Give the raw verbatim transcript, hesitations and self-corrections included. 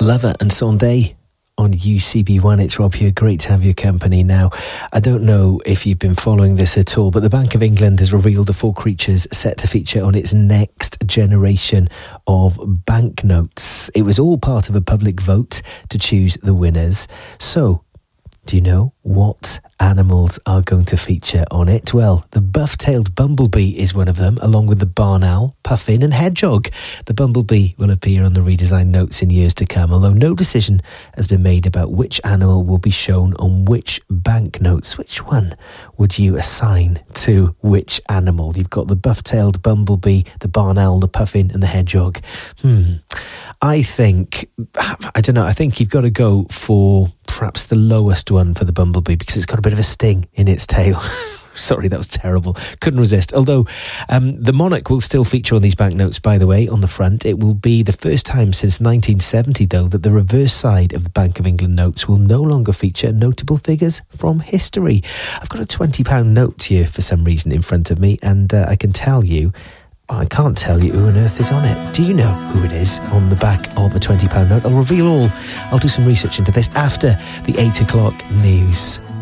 Lover and Sunday on U C B one. It's Rob here. Great to have your company. Now, I don't know if you've been following this at all, but the Bank of England has revealed the four creatures set to feature on its next generation of banknotes. It was all part of a public vote to choose the winners. So, do you know what animals are going to feature on it? Well, the buff-tailed bumblebee is one of them, along with the barn owl, puffin and hedgehog. The bumblebee will appear on the redesigned notes in years to come, although no decision has been made about which animal will be shown on which banknotes. Which one would you assign to which animal? You've got the buff-tailed bumblebee, the barn owl, the puffin and the hedgehog. Hmm. I think, I don't know, I think you've got to go for perhaps the lowest one for the bumblebee because it's got a bit of a sting in its tail. Sorry, that was terrible. Couldn't resist. Although um, the monarch will still feature on these banknotes, by the way, on the front. It will be the first time since nineteen seventy, though, that the reverse side of the Bank of England notes will no longer feature notable figures from history. I've got a twenty pound note here for some reason in front of me, and uh, I can tell you, I can't tell you who on earth is on it. Do you know who it is on the back of a twenty pound note? I'll reveal all. I'll do some research into this after the eight o'clock news.